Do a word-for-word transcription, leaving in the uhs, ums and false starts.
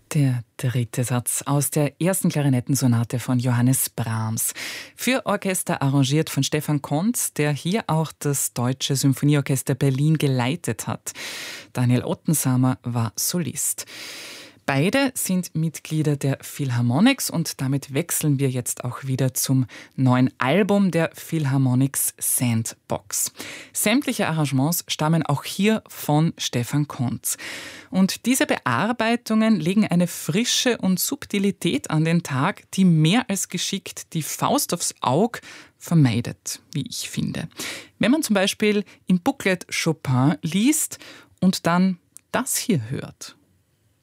Der dritte Satz aus der ersten Klarinettensonate von Johannes Brahms. Für Orchester arrangiert von Stefan Kontz, der hier auch das Deutsche Symphonieorchester Berlin geleitet hat. Daniel Ottensamer war Solist. Beide sind Mitglieder der Philharmonics und damit wechseln wir jetzt auch wieder zum neuen Album der Philharmonics Sandbox. Sämtliche Arrangements stammen auch hier von Stefan Kontz. Und diese Bearbeitungen legen eine Frische und Subtilität an den Tag, die mehr als geschickt die Faust aufs Auge vermeidet, wie ich finde. Wenn man zum Beispiel im Booklet Chopin liest und dann das hier hört.